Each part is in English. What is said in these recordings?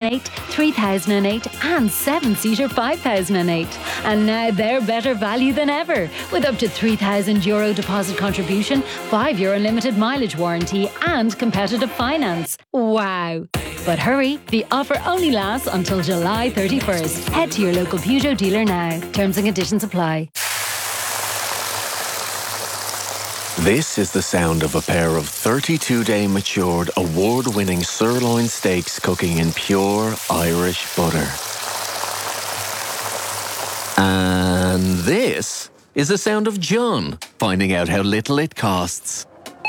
2008, 3008 and 7-seater 5008. And now they're better value than ever, with up to €3,000 deposit contribution, €5 limited mileage warranty and competitive finance. Wow! But hurry, the offer only lasts until July 31st. Head to your local Peugeot dealer now. Terms and conditions apply. This is the sound of a pair of 32-day matured, award-winning sirloin steaks cooking in pure Irish butter. And this is the sound of John finding out how little it costs.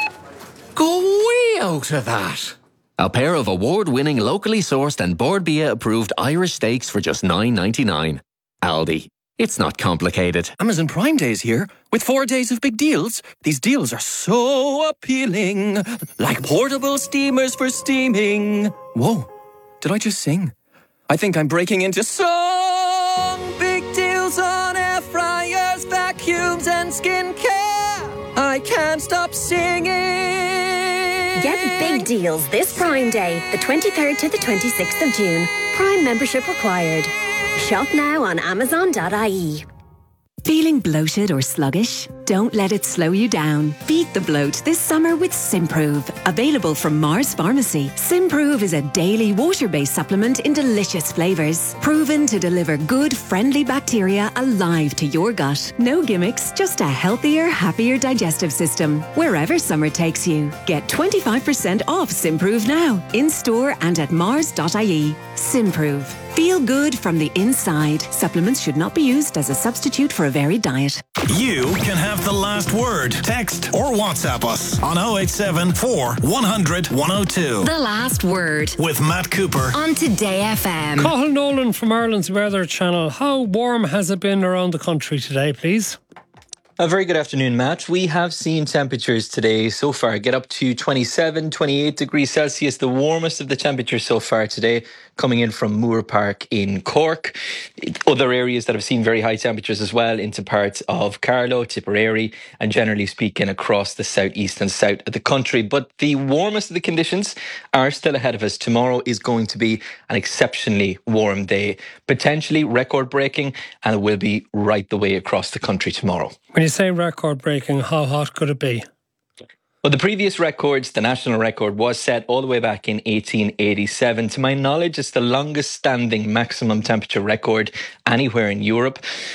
Go way out of that! A pair of award-winning, locally sourced and Bord Bia approved Irish steaks for just $9.99. Aldi. It's not complicated. Amazon Prime Day is here with 4 days of big deals. These deals are so appealing. Like portable steamers for steaming. Whoa, did I just sing? I think I'm breaking into song. Big deals on air fryers, vacuums and skincare. I can't stop singing. Get big deals this Prime Day, the 23rd to the 26th of June. Prime membership required. Shop now on Amazon.ie. Feeling bloated or sluggish? Don't let it slow you down. Beat the bloat this summer with Simprove. Available from Mars Pharmacy. Simprove is a daily water-based supplement in delicious flavours. Proven to deliver good, friendly bacteria alive to your gut. No gimmicks, just a healthier, happier digestive system. Wherever summer takes you. Get 25% off Simprove now. In-store and at mars.ie. Simprove. Feel good from the inside. Supplements should not be used as a substitute for a varied diet. You can have the last word. Text or WhatsApp us on 087 4 100 102. The last word. With Matt Cooper. On Today FM. Cathal Nolan from Ireland's Weather Channel. How warm has it been around the country today, please? A very good afternoon, Matt. We have seen temperatures today so far get up to 27, 28 degrees Celsius, the warmest of the temperatures so far today, coming in from Moore Park in Cork. Other areas that have seen very high temperatures as well into parts of Carlow, Tipperary, and generally speaking across the southeast and south of the country. But the warmest of the conditions are still ahead of us. Tomorrow is going to be an exceptionally warm day, potentially record-breaking, and it will be right the way across the country tomorrow. When you say record-breaking, how hot could it be? Well, the previous records, the national record, was set all the way back in 1887. To my knowledge, it's the longest standing maximum temperature record anywhere in Europe.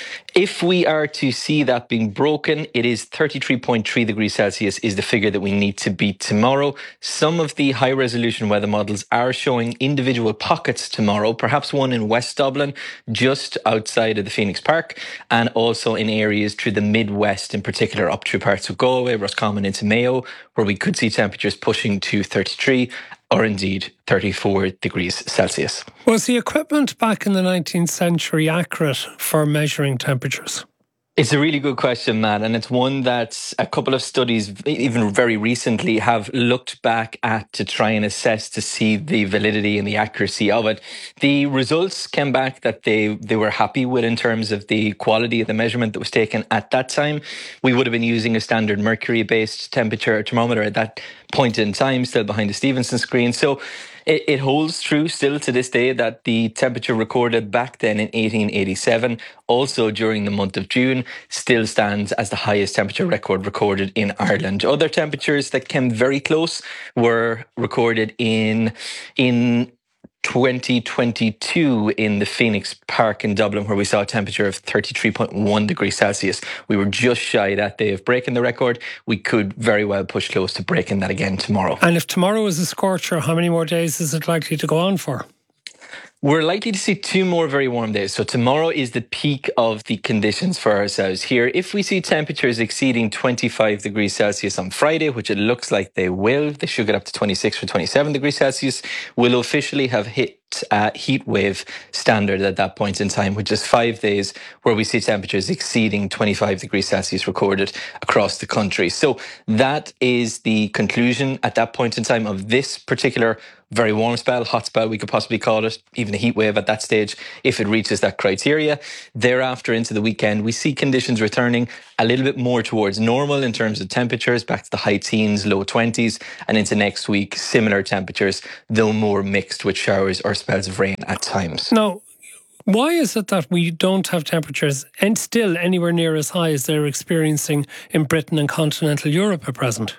If we are to see that being broken, it is 33.3 degrees Celsius is the figure that we need to beat tomorrow. Some of the high resolution weather models are showing individual pockets tomorrow, perhaps one in West Dublin, just outside of the Phoenix Park, and also in areas through the Midwest, in particular up through parts of Galway, Roscommon into Mayo, where we could see temperatures pushing to 33 or indeed 34 degrees Celsius. Was the equipment back in the 19th century accurate for measuring temperatures? It's a really good question, Matt, and it's one that a couple of studies, even very recently, have looked back at to try and assess to see the validity and the accuracy of it. The results came back that they were happy with in terms of the quality of the measurement that was taken at that time. We would have been using a standard mercury-based temperature thermometer at that point in time, still behind the Stevenson screen. So it holds true still to this day that the temperature recorded back then in 1887, also during the month of June, still stands as the highest temperature record recorded in Ireland. Other temperatures that came very close were recorded in 2022 in the Phoenix Park in Dublin, where we saw a temperature of 33.1 degrees Celsius. We were just shy that day of breaking the record. We could very well push close to breaking that again tomorrow. And if tomorrow is a scorcher, how many more days is it likely to go on for? We're likely to see 2 more very warm days. So tomorrow is the peak of the conditions for ourselves here. If we see temperatures exceeding 25 degrees Celsius on Friday, which it looks like they will, they should get up to 26 or 27 degrees Celsius, we'll officially have hit heat wave standard at that point in time, which is 5 days where we see temperatures exceeding 25 degrees Celsius recorded across the country. So that is the conclusion at that point in time of this particular very warm spell, hot spell, we could possibly call it, even a heat wave at that stage if it reaches that criteria. Thereafter, into the weekend, we see conditions returning a little bit more towards normal in terms of temperatures, back to the high teens, low 20s, and into next week, similar temperatures, though more mixed with showers or spells of rain at times. Now, why is it that we don't have temperatures and still anywhere near as high as they're experiencing in Britain and continental Europe at present?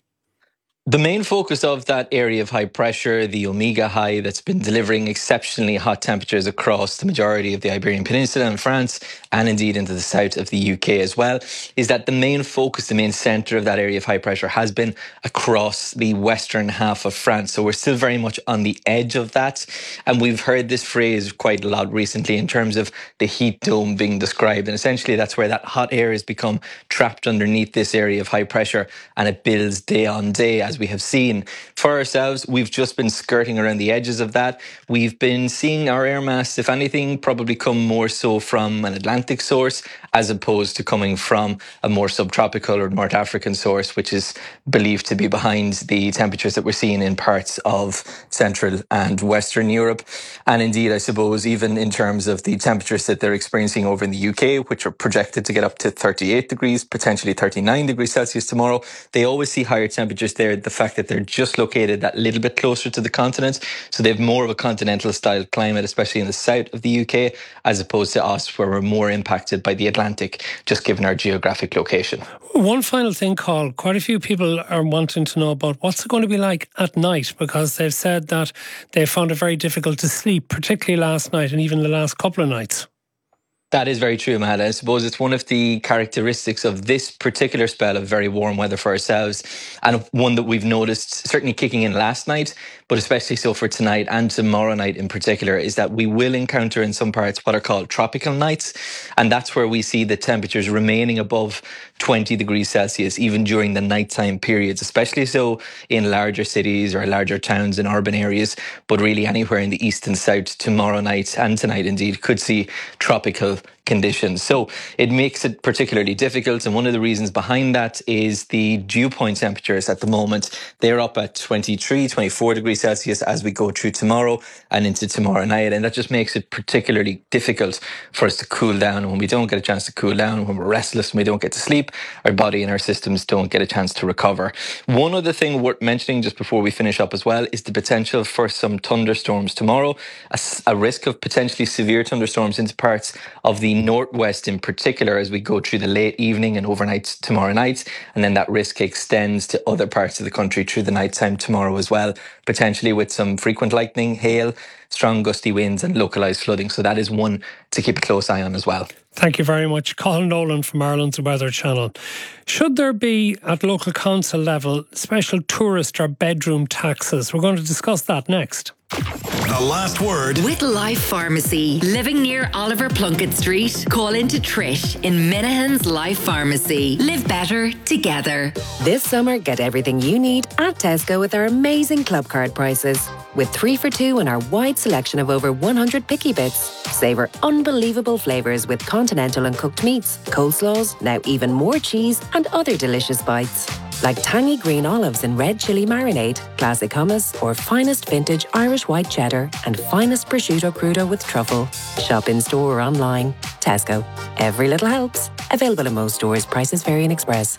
The main focus of that area of high pressure, the Omega high that's been delivering exceptionally hot temperatures across the majority of the Iberian Peninsula and France, and indeed into the south of the UK as well, is that the main focus, the main centre of that area of high pressure has been across the western half of France. So we're still very much on the edge of that. And we've heard this phrase quite a lot recently in terms of the heat dome being described. And essentially that's where that hot air has become trapped underneath this area of high pressure, and it builds day on day, as we have seen. For ourselves, we've just been skirting around the edges of that. We've been seeing our air mass, if anything, probably come more so from an Atlantic source as opposed to coming from a more subtropical or North African source, which is believed to be behind the temperatures that we're seeing in parts of Central and Western Europe. And indeed, I suppose, even in terms of the temperatures that they're experiencing over in the UK, which are projected to get up to 38 degrees, potentially 39 degrees Celsius tomorrow, they always see higher temperatures there. The fact that they're just located that little bit closer to the continent, so they have more of a continental style climate, especially in the south of the UK, as opposed to us, where we're more impacted by the Atlantic, just given our geographic location. One final thing, Carl. Quite a few people are wanting to know about what's it going to be like at night, because they've said that they found it very difficult to sleep, particularly last night and even the last couple of nights. That is very true, Matt. I suppose it's one of the characteristics of this particular spell of very warm weather for ourselves, and one that we've noticed certainly kicking in last night, but especially so for tonight and tomorrow night in particular, is that we will encounter in some parts what are called tropical nights. And that's where we see the temperatures remaining above 20 degrees Celsius, even during the nighttime periods, especially so in larger cities or larger towns and urban areas, but really anywhere in the east and south tomorrow night and tonight indeed could see tropical conditions. So it makes it particularly difficult, and one of the reasons behind that is the dew point temperatures at the moment. They're up at 23, 24 degrees Celsius as we go through tomorrow and into tomorrow night, and that just makes it particularly difficult for us to cool down. And when we don't get a chance to cool down, when we're restless and we don't get to sleep, our body and our systems don't get a chance to recover. One other thing worth mentioning just before we finish up as well is the potential for some thunderstorms tomorrow, a risk of potentially severe thunderstorms into parts of the northwest in particular as we go through the late evening and overnight tomorrow night, and then that risk extends to other parts of the country through the nighttime tomorrow as well, potentially with some frequent lightning, hail, strong gusty winds and localised flooding. So that is one to keep a close eye on as well. Thank you very much. Colin Nolan from Ireland's Weather Channel. Should there be, at local council level, special tourist or bedroom taxes? We're going to discuss that next. The last word with Life Pharmacy. Living near Oliver Plunkett Street? Call into Trish in Minahan's Life Pharmacy. Live better together. This summer, get everything you need at Tesco with our amazing club card prices. With 3 for 2 in our wide selection of over 100 picky bits. Savour unbelievable flavours with continental and cooked meats, coleslaws, now even more cheese and other delicious bites. Like tangy green olives and red chilli marinade, classic hummus, or finest vintage Irish white cheddar and finest prosciutto crudo with truffle. Shop in store or online. Tesco. Every little helps. Available in most stores. Prices vary in Express.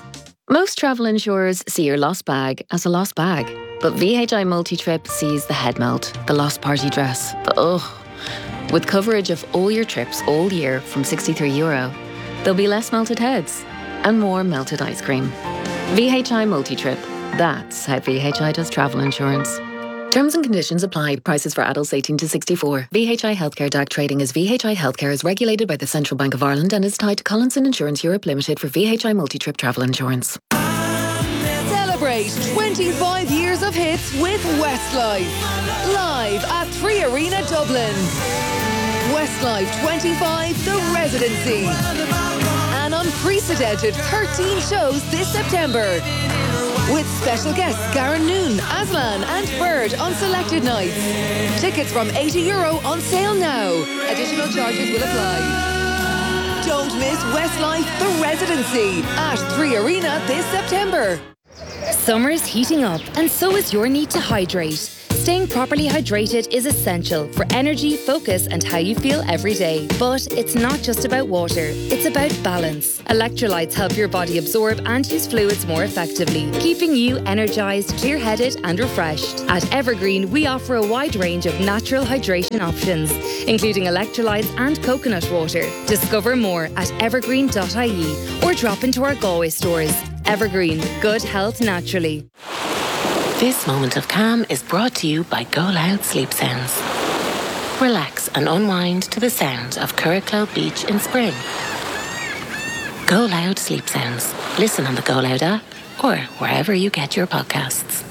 Most travel insurers see your lost bag as a lost bag. But VHI Multi-Trip sees the head melt, the lost party dress, the ugh. With coverage of all your trips all year from €63, there'll be less melted heads and more melted ice cream. VHI Multi-Trip. That's how VHI does travel insurance. Terms and conditions apply. Prices for adults 18 to 64. VHI Healthcare DAC trading as VHI Healthcare is regulated by the Central Bank of Ireland and is tied to Collinson Insurance Europe Limited for VHI Multi-Trip travel insurance. Celebrate 25 years of hits with Westlife. Live at 3 Arena Dublin. Westlife 25, The Residency. An unprecedented 13 shows this September. With special guests Garen Noon, Aslan and Bird on selected nights. Tickets from €80 on sale now. Additional charges will apply. Don't miss Westlife The Residency at 3 Arena this September. Summer's heating up and so is your need to hydrate. Staying properly hydrated is essential for energy, focus and how you feel every day. But it's not just about water, it's about balance. Electrolytes help your body absorb and use fluids more effectively, keeping you energised, clear-headed and refreshed. At Evergreen, we offer a wide range of natural hydration options, including electrolytes and coconut water. Discover more at evergreen.ie or drop into our Galway stores. Evergreen, good health naturally. This moment of calm is brought to you by Go Loud Sleep Sounds. Relax and unwind to the sound of Curracloe Beach in spring. Go Loud Sleep Sounds. Listen on the Go Loud app or wherever you get your podcasts.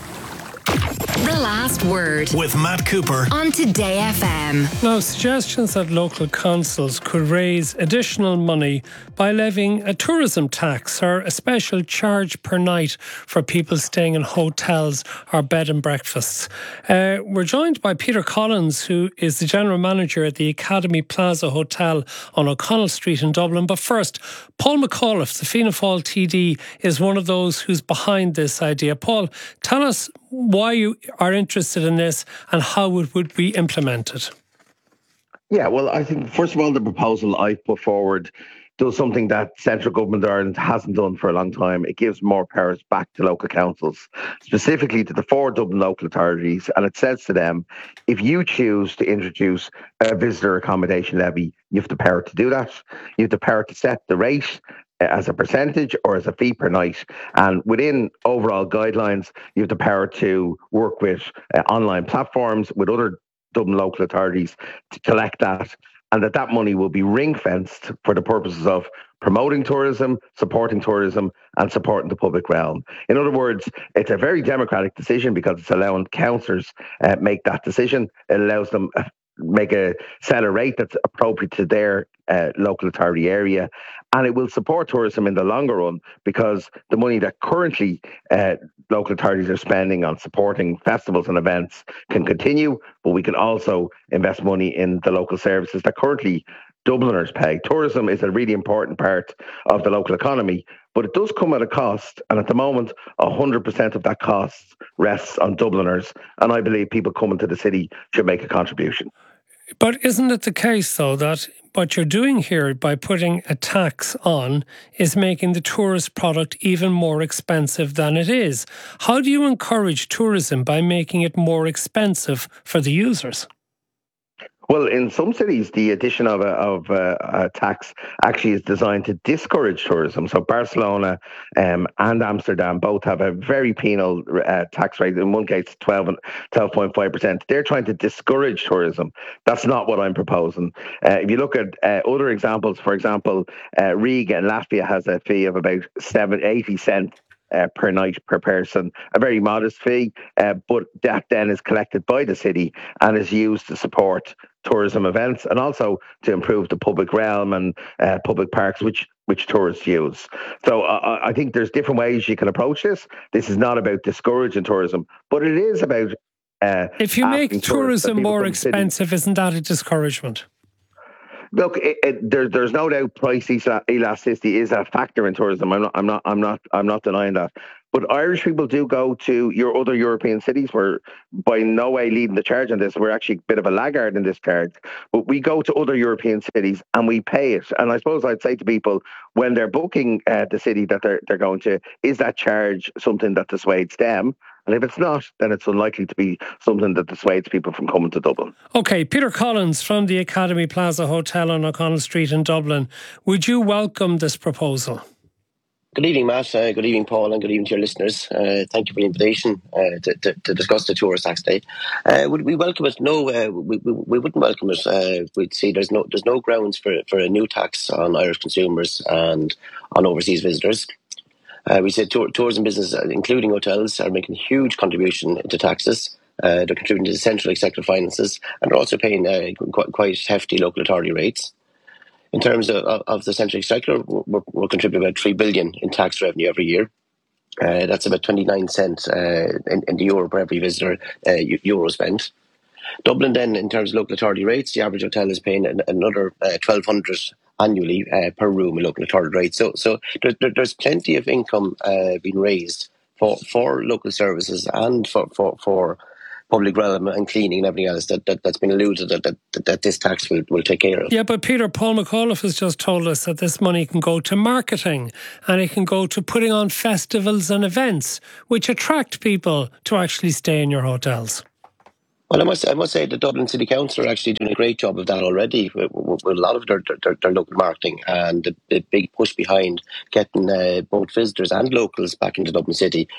The Last Word with Matt Cooper on Today FM. Now, suggestions that local councils could raise additional money by levying a tourism tax or a special charge per night for people staying in hotels or bed and breakfasts. We're joined by Peter Collins, who is the General Manager at the Academy Plaza Hotel on O'Connell Street in Dublin. But first, Paul McAuliffe, the Fianna Fáil TD, is one of those who's behind this idea. Paul, tell us why you are interested in this and how it would be implemented. Yeah, well, I think, first of all, the proposal I put forward does something that central government of Ireland hasn't done for a long time. It gives more powers back to local councils, specifically to the 4 Dublin local authorities, and it says to them, if you choose to introduce a visitor accommodation levy, you have the power to do that. You have the power to set the rate as a percentage or as a fee per night. And within overall guidelines, you have the power to work with online platforms, with other Dublin local authorities to collect that, and that money will be ring-fenced for the purposes of promoting tourism, supporting tourism, and supporting the public realm. In other words, it's a very democratic decision because it's allowing councillors make that decision. It allows them set a rate that's appropriate to their local authority area, and it will support tourism in the longer run because the money that currently local authorities are spending on supporting festivals and events can continue, but we can also invest money in the local services that currently Dubliners pay. Tourism is a really important part of the local economy, but it does come at a cost, and at the moment 100% of that cost rests on Dubliners, and I believe people coming to the city should make a contribution. But isn't it the case, though, that what you're doing here by putting a tax on is making the tourist product even more expensive than it is? How do you encourage tourism by making it more expensive for the users? Well, in some cities, the addition of a tax actually is designed to discourage tourism. So Barcelona and Amsterdam both have a very penal tax rate. In one case, 12.5%. They're trying to discourage tourism. That's not what I'm proposing. If you look at other examples, for example, Riga in Latvia has a fee of about 80 cents per night per person, a very modest fee, but that then is collected by the city and is used to support tourism events and also to improve the public realm and public parks which tourists use. So I think there's different ways you can approach this. This is not about discouraging tourism, but it is about if you make tourism more expensive, isn't that a discouragement? Look, there's no doubt price elasticity is a factor in tourism. I'm not denying that. But Irish people do go to your other European cities. We're by no way leading the charge on this. We're actually a bit of a laggard in this charge. But we go to other European cities and we pay it. And I suppose I'd say to people when they're booking the city that they're going to, is that charge something that dissuades them? And if it's not, then it's unlikely to be something that dissuades people from coming to Dublin. OK, Peter Collins from the Academy Plaza Hotel on O'Connell Street in Dublin. Would you welcome this proposal? Good evening, Matt. Good evening, Paul, and good evening to your listeners. Thank you for the invitation to discuss the tourist tax day. Would we welcome it? No, we wouldn't welcome it. We'd see there's no grounds for a new tax on Irish consumers and on overseas visitors. We say tourism business, including hotels, are making a huge contribution to taxes. They're contributing to the central executive finances, and they're also paying quite hefty local authority rates. In terms of the central exchequer, we're contributing about 3 billion in tax revenue every year. That's about 29 cents in the euro per every visitor euro spent. Dublin then, in terms of local authority rates, the average hotel is paying another 1,200 annually per room in local authority rates. So there's plenty of income being raised for local services and for public realm and cleaning and everything else that's been alluded that this tax will take care of. Yeah, but Peter, Paul McAuliffe has just told us that this money can go to marketing and it can go to putting on festivals and events which attract people to actually stay in your hotels. Well, I must say the Dublin City Council are actually doing a great job of that already with a lot of their local marketing and the big push behind getting both visitors and locals back into Dublin City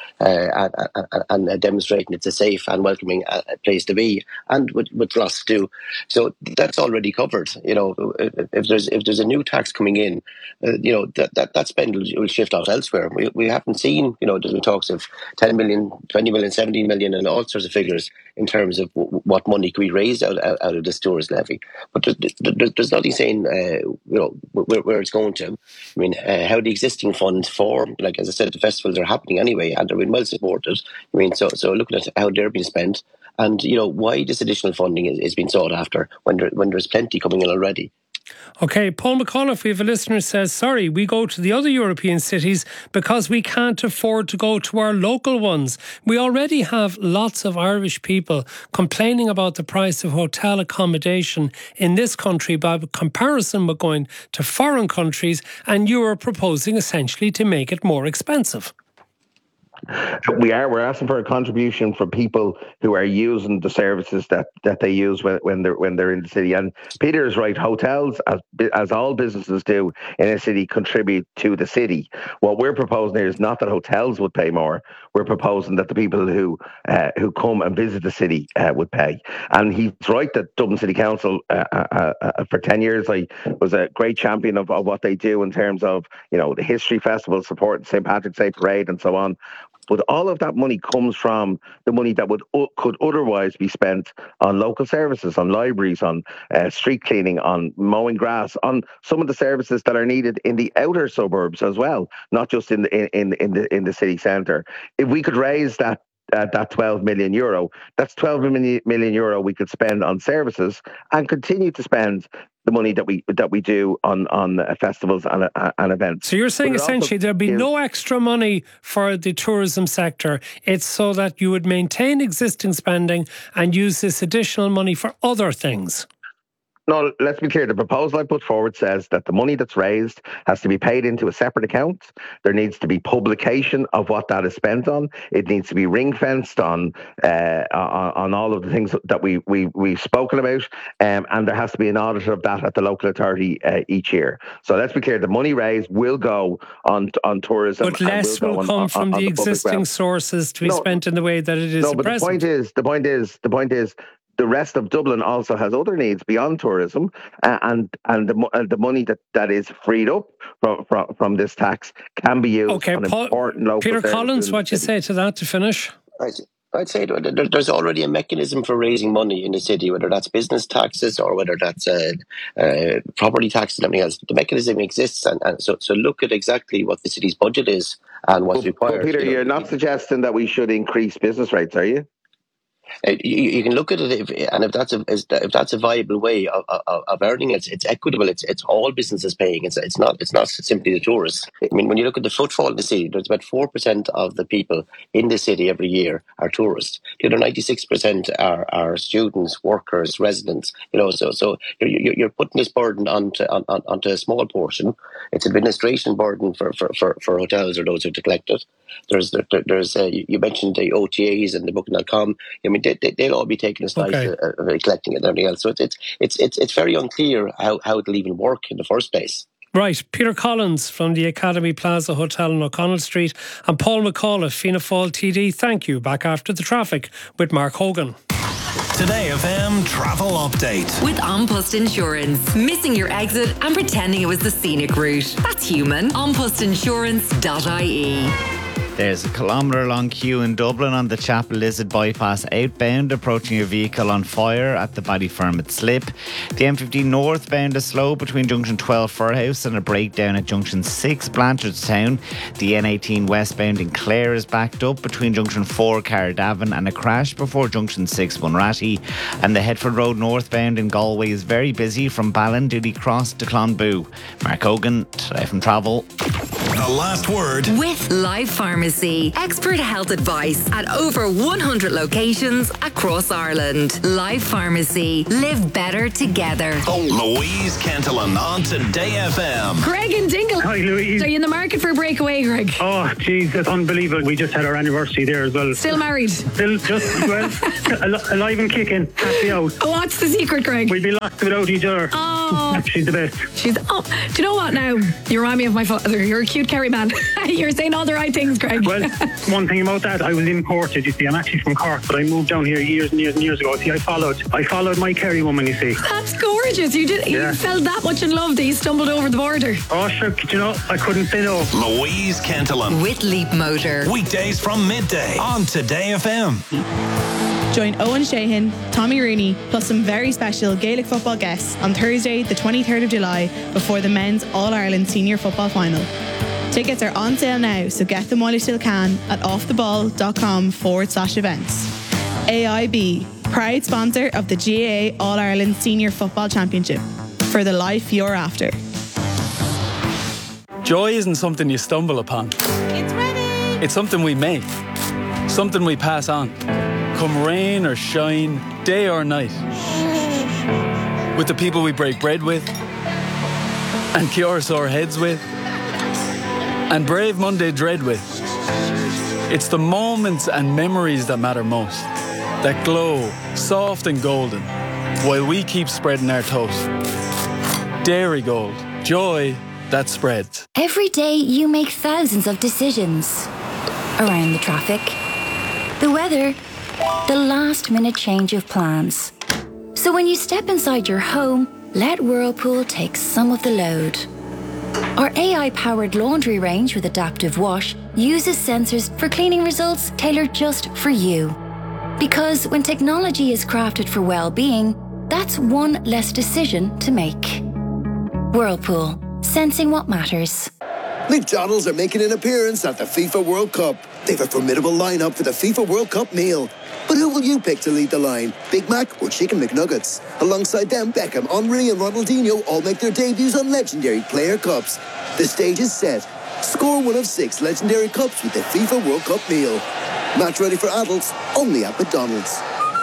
and demonstrating it's a safe and welcoming place to be, and with lots to do. So that's already covered. You know, if there's a new tax coming in, you know, that spend will shift out elsewhere. We haven't seen, you know, there's been talks of 10 million, 20 million, 17 million and all sorts of figures in terms of what money could be raised out of this tourist levy. But there's nothing saying, you know, where it's going to. I mean, how the existing funds form, like as I said, the festivals are happening anyway and they're being well supported. I mean, so looking at how they're being spent and, you know, why this additional funding is being sought after when there's plenty coming in already. OK, Paul McAuliffe, we have a listener who says, sorry, we go to the other European cities because we can't afford to go to our local ones. We already have lots of Irish people complaining about the price of hotel accommodation in this country by comparison with going to foreign countries, and you are proposing essentially to make it more expensive. We're asking for a contribution from people who are using the services that they use when they're in the city. And Peter is right. Hotels, as all businesses do in a city, contribute to the city. What we're proposing here is not that hotels would pay more. We're proposing that the people who come and visit the city would pay. And he's right that Dublin City Council for 10 years was a great champion of what they do in terms of, you know, the history festival, support St. Patrick's Day parade and so on. But all of that money comes from the money that could otherwise be spent on local services, on libraries, on street cleaning, on mowing grass, on some of the services that are needed in the outer suburbs as well, not just in the city centre. If we could raise that 12 million euro, that's 12 million euro we could spend on services and continue to spend the money that we do on festivals and events. So you're saying essentially there'd be no extra money for the tourism sector. It's so that you would maintain existing spending and use this additional money for other things. No, let's be clear. The proposal I put forward says that the money that's raised has to be paid into a separate account. There needs to be publication of what that is spent on. It needs to be ring-fenced on all of the things that we've spoken about, and there has to be an audit of that at the local authority each year. So let's be clear. The money raised will go on tourism, but less will come from the existing sources to be spent in the way that it is. No, but the point is. The rest of Dublin also has other needs beyond tourism, and the money that is freed up from this tax can be used on important local Peter services. Collins, what do you say to that to finish? I'd say there's already a mechanism for raising money in the city, whether that's business taxes or whether that's property taxes and everything else. The mechanism exists, and so look at exactly what the city's budget is and what's required. But Peter, you're not suggesting that we should increase business rates, are you? You can look at it, if that's a viable way of earning it, it's equitable. It's all businesses paying. It's not simply the tourists. I mean, when you look at the footfall in the city, there's about 4% of the people in the city every year are tourists. The other 96% are students, workers, residents. You know, so you're putting this burden onto a small portion. It's an administration burden for hotels or those who collect it. There's you mentioned the OTAs and the Booking.com. I mean, they'll all be taking a slice of collecting it and everything else. So it's very unclear how it'll even work in the first place. Right, Peter Collins from the Academy Plaza Hotel on O'Connell Street and Paul McAuliffe, Fianna Fáil TD. Thank you. Back after the traffic with Mark Hogan. Today FM travel update with An Post Insurance. Missing your exit and pretending it was the scenic route. That's human. Anpostinsurance.ie. There's a kilometre-long queue in Dublin on the Chapel Lizard bypass outbound, approaching a vehicle on fire at the Ballyfermot Slip. The M15 northbound is slow between Junction 12 Furhouse and a breakdown at Junction 6 Blanchardstown. The N18 westbound in Clare is backed up between Junction 4 Carradavin and a crash before Junction 6 Bunratty. And the Headford Road northbound in Galway is very busy from Ballinduty Cross to Clonboo. Mark Hogan, Today from Travel. the last word with Life Pharmacy. Expert health advice at over 100 locations across Ireland. Life Pharmacy. Live better together. Louise Cantillon on Today FM. Greg and Dingle. Hi, Louise. Are you in the market for a breakaway, Greg? Oh, geez, that's unbelievable. We just had our anniversary there as well. Still married? Still just, well, alive and kicking. Happy out. What's the secret, Greg? We'd be lost without each other. Oh. She's the best. Do you know what now? You remind me of my father. You're a cute Kerry man. You're saying all the right things, Greg. Well, one thing about that, I was imported, you see. I'm actually from Cork, but I moved down here years and years and years ago. See, I followed my Kerry woman, you see. That's gorgeous. You fell that much in love that you stumbled over the border. Oh, sure. You know, I couldn't say no. Louise Cantillon. With Leap Motor. Weekdays from midday on Today FM. Join Owen Shahan, Tommy Rooney, plus some very special Gaelic football guests on Thursday, the 23rd of July, before the men's All-Ireland Senior Football Final. Tickets are on sale now, so get them while you still can at offtheball.com/events. AIB, proud sponsor of the GAA All-Ireland Senior Football Championship. For the life you're after. Joy isn't something you stumble upon. It's ready! It's something we make. Something we pass on. Come rain or shine, day or night. With the people we break bread with, and cure sore heads with, and brave Monday dread with. It's the moments and memories that matter most, that glow, soft and golden, while we keep spreading our toast. Dairy Gold, joy that spreads. Every day you make thousands of decisions. Around the traffic, the weather, the last-minute change of plans. So when you step inside your home, let Whirlpool take some of the load. Our AI-powered laundry range with Adaptive Wash uses sensors for cleaning results tailored just for you. Because when technology is crafted for well-being, that's one less decision to make. Whirlpool, sensing what matters. McDonald's are making an appearance at the FIFA World Cup. They've a formidable lineup for the FIFA World Cup meal. But who will you pick to lead the line? Big Mac or Chicken McNuggets? Alongside them, Beckham, Henry and Ronaldinho all make their debuts on legendary player cups. The stage is set. Score one of 6 legendary cups with the FIFA World Cup meal. Match ready for adults, only at McDonald's.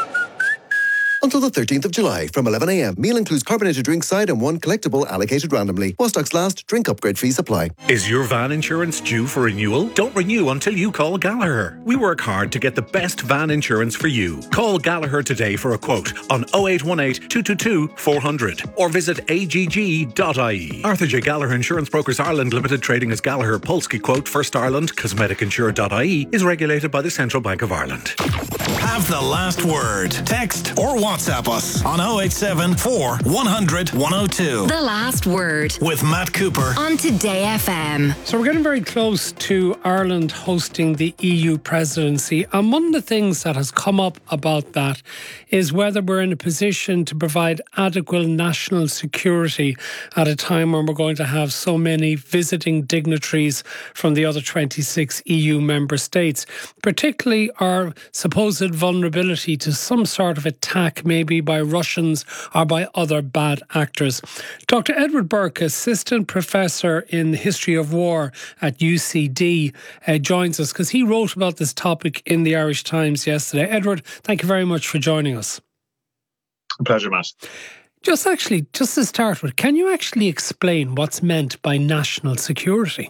Until the 13th of July from 11 a.m. Meal includes carbonated drink side and 1 collectible allocated randomly. While stocks last, drink upgrade fees apply. Is your van insurance due for renewal? Don't renew until you call Gallagher. We work hard to get the best van insurance for you. Call Gallagher today for a quote on 0818 222 400 or visit agg.ie. Arthur J. Gallagher Insurance Brokers Ireland Limited, trading as Gallagher Polski Quote First Ireland, cosmeticinsured.ie, is regulated by the Central Bank of Ireland. Have the last word. Text or WhatsApp us on 087 100 102. The last word with Matt Cooper on Today FM. So we're getting very close to Ireland hosting the EU presidency, and one of the things that has come up about that is whether we're in a position to provide adequate national security at a time when we're going to have so many visiting dignitaries from the other 26 EU member states, particularly our supposed vulnerability to some sort of attack, maybe by Russians or by other bad actors. Dr. Edward Burke, Assistant Professor in the History of War at UCD, joins us because he wrote about this topic in the Irish Times yesterday. Edward, thank you very much for joining us. A pleasure, Matt. Just to start with, can you actually explain what's meant by national security?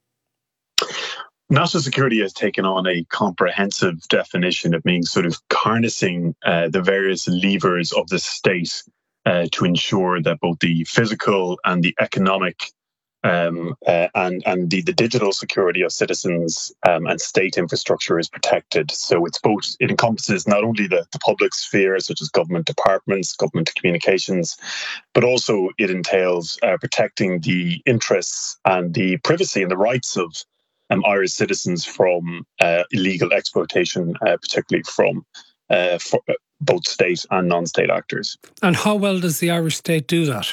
National security has taken on a comprehensive definition. It means sort of harnessing the various levers of the state to ensure that both the physical and the economic and the digital security of citizens and state infrastructure is protected. So it encompasses not only the public sphere, such as government departments, government communications, but also it entails protecting the interests and the privacy and the rights of Irish citizens from illegal exploitation, particularly from both state and non-state actors. And how well does the Irish state do that?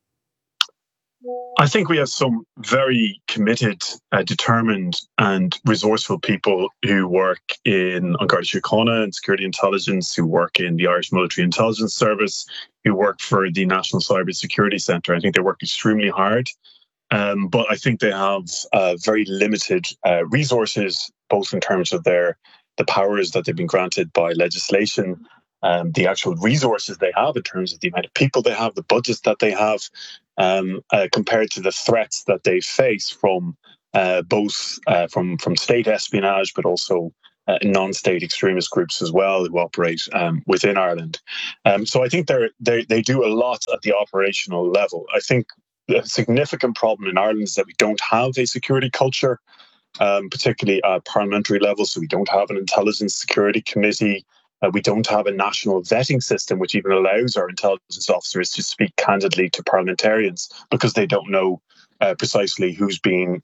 I think we have some very committed, determined and resourceful people who work in An Garda Síochána and security intelligence, who work in the Irish Military Intelligence Service, who work for the National Cyber Security Centre. I think they work extremely hard. But I think they have very limited resources, both in terms of the powers that they've been granted by legislation, the actual resources they have in terms of the amount of people they have, the budgets that they have, compared to the threats that they face from both from state espionage, but also non-state extremist groups as well who operate within Ireland. So I think they do a lot at the operational level. I think the significant problem in Ireland is that we don't have a security culture, particularly at parliamentary level. So we don't have an intelligence security committee. We don't have a national vetting system, which even allows our intelligence officers to speak candidly to parliamentarians, because they don't know precisely who's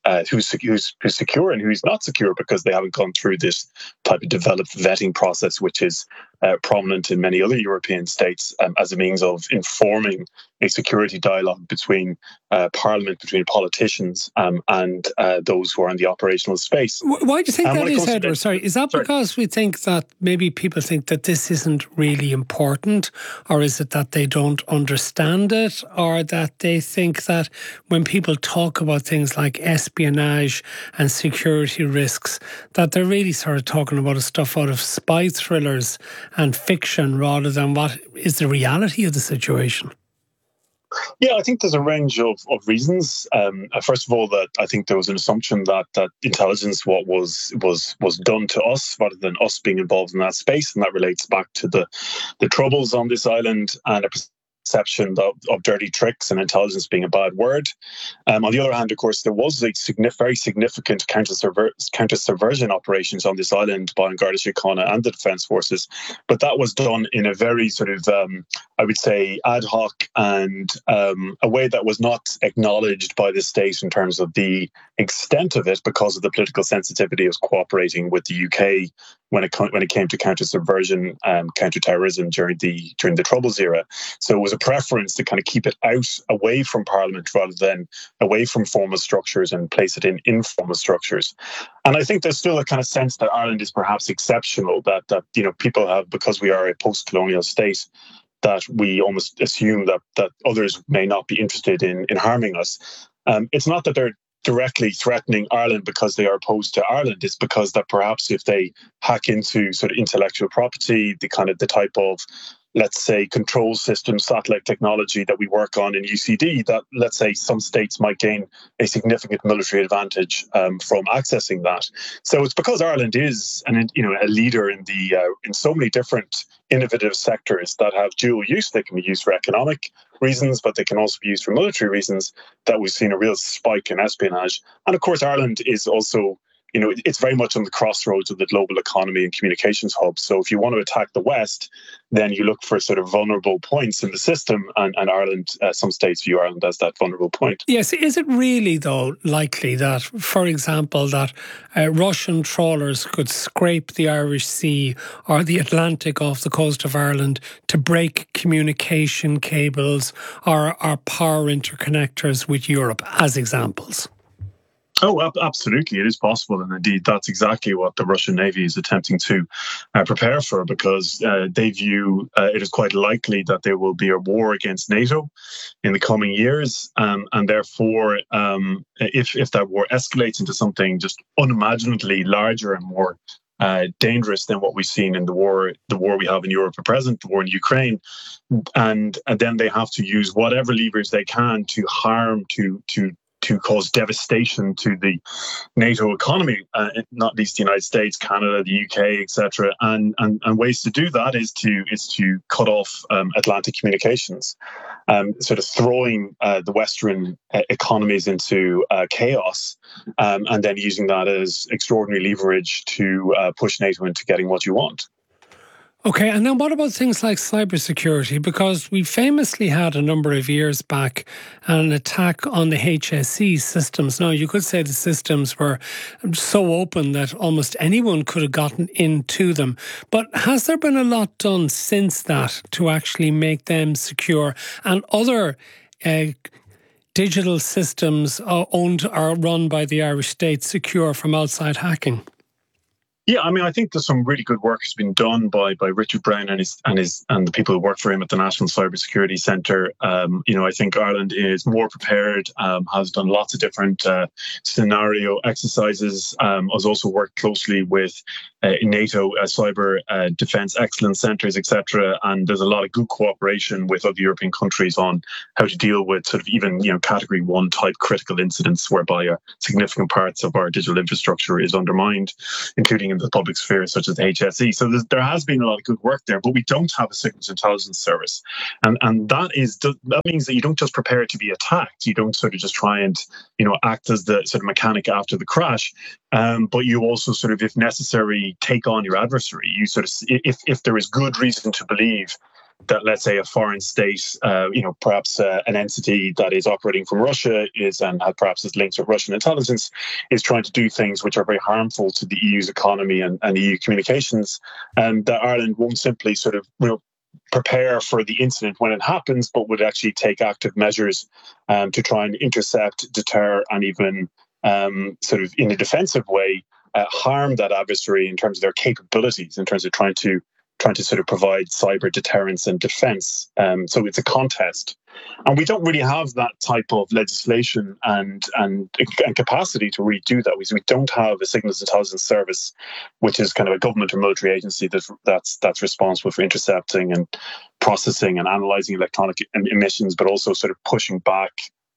secure and who's not secure, because they haven't gone through this type of developed vetting process, which is prominent in many other European states as a means of informing a security dialogue between Parliament, between politicians and those who are in the operational space. Why do you think that is, Edward? Sorry, is that because we think that maybe people think that this isn't really important, or is it that they don't understand it, or that they think that when people talk about things like espionage and security risks, that they're really sort of talking about stuff out of spy thrillers and fiction rather than what is the reality of the situation? Yeah, I think there's a range of reasons. First of all, that I think there was an assumption that intelligence what was done to us rather than us being involved in that space, and that relates back to the troubles on this island and a perception of dirty tricks and intelligence being a bad word. On the other hand, of course, there was a very significant counter-subversion operations on this island by Garda Síochána and the Defence Forces, but that was done in a very sort of, I would say, ad hoc and a way that was not acknowledged by the state in terms of the extent of it, because of the political sensitivity of cooperating with the UK when it came to counter-subversion and counter-terrorism during the Troubles era. So it was a preference to kind of keep it away from Parliament rather than away from formal structures and place it in informal structures. And I think there's still a kind of sense that Ireland is perhaps exceptional, that people have, because we are a post-colonial state, that we almost assume that others may not be interested in harming us. It's not that they're directly threatening Ireland because they are opposed to Ireland. It's because that perhaps if they hack into sort of intellectual property, the type of, let's say, control system, satellite technology that we work on in UCD, that, let's say, some states might gain a significant military advantage from accessing that. So it's because Ireland is a leader in so many different innovative sectors that have dual use. They can be used for economic reasons, but they can also be used for military reasons, that we've seen a real spike in espionage. And of course, Ireland is also, it's very much on the crossroads of the global economy and communications hub. So if you want to attack the West, then you look for sort of vulnerable points in the system, and Ireland, some states view Ireland as that vulnerable point. Yes, is it really, though, likely that, for example, that Russian trawlers could scrape the Irish Sea or the Atlantic off the coast of Ireland to break communication cables or power interconnectors with Europe, as examples? Oh, absolutely. It is possible. And indeed, that's exactly what the Russian Navy is attempting to prepare for, because they view it is quite likely that there will be a war against NATO in the coming years. And therefore, if that war escalates into something just unimaginably larger and more dangerous than what we've seen in the war we have in Europe at present, the war in Ukraine, and then they have to use whatever levers they can to harm, to cause devastation to the NATO economy, not least the United States, Canada, the UK, etc. And ways to do that is to cut off Atlantic communications, sort of throwing the Western economies into chaos, and then using that as extraordinary leverage to push NATO into getting what you want. Okay, and then what about things like cybersecurity? Because we famously had a number of years back an attack on the HSE systems. Now, you could say the systems were so open that almost anyone could have gotten into them. But has there been a lot done since that to actually make them secure, and other digital systems owned or run by the Irish state secure from outside hacking? Yeah, I mean, I think there's some really good work has been done by Richard Brown and the people who work for him at the National Cybersecurity Centre. I think Ireland is more prepared, has done lots of different scenario exercises, has also worked closely with NATO cyber defence excellence centres, etc. And there's a lot of good cooperation with other European countries on how to deal with sort of even Category 1 type critical incidents whereby significant parts of our digital infrastructure is undermined, including in the public sphere, such as the HSE. So there has been a lot of good work there, but we don't have a signals intelligence service. And that means that you don't just prepare to be attacked. You don't sort of just try and, act as the sort of mechanic after the crash. But you also sort of, if necessary, take on your adversary. You sort of, if there is good reason to believe that, let's say, a foreign state, perhaps an entity that is operating from Russia and perhaps has links with Russian intelligence, is trying to do things which are very harmful to the EU's economy and EU communications, and that Ireland won't simply sort of prepare for the incident when it happens, but would actually take active measures to try and intercept, deter, and even sort of in a defensive way harm that adversary in terms of their capabilities, in terms of trying to sort of provide cyber deterrence and defense. So it's a contest. And we don't really have that type of legislation and capacity to really do that. We don't have a signals intelligence service, which is kind of a government or military agency that's responsible for intercepting and processing and analysing electronic emissions, but also sort of pushing back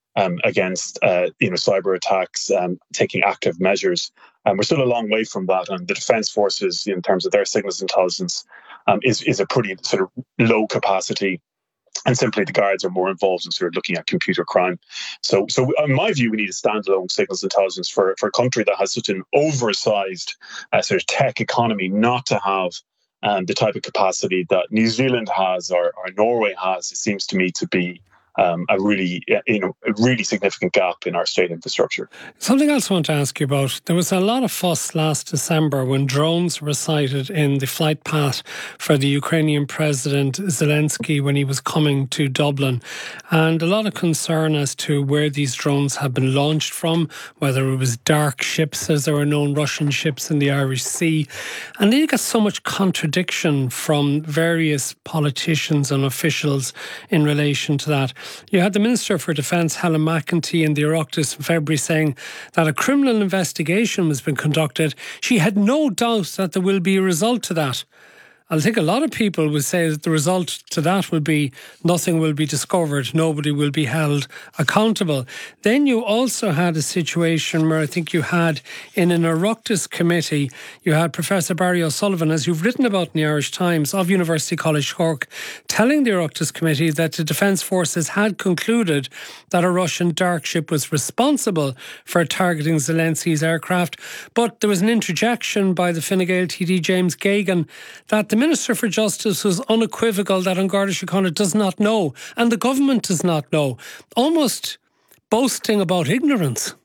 against cyber attacks, taking active measures. We're still a long way from that, and the defence forces, in terms of their signals intelligence, is a pretty sort of low capacity, and simply the guards are more involved in sort of looking at computer crime. So in my view, we need a standalone signals intelligence for a country that has such an oversized sort of tech economy, not to have the type of capacity that New Zealand has or Norway has. It seems to me to be a really significant gap in our state infrastructure. Something else I want to ask you about. There was a lot of fuss last December when drones were sighted in the flight path for the Ukrainian President Zelensky when he was coming to Dublin, and a lot of concern as to where these drones had been launched from, whether it was dark ships, as there were known Russian ships in the Irish Sea. And then you got so much contradiction from various politicians and officials in relation to that. You had the Minister for Defence, Helen McEntee, in the Oireachtas in February saying that a criminal investigation was being conducted. She had no doubt that there will be a result to that. I think a lot of people would say that the result to that will be nothing will be discovered, nobody will be held accountable. Then you also had a situation where I think you had in an Oireachtas committee, you had Professor Barry O'Sullivan, as you've written about in the Irish Times, of University College Cork, telling the Oireachtas committee that the Defence Forces had concluded that a Russian dark ship was responsible for targeting Zelensky's aircraft. But there was an interjection by the Fine Gael TD James Geoghegan that the Minister for Justice was unequivocal that An Garda Síochána does not know, and the government does not know, almost boasting about ignorance.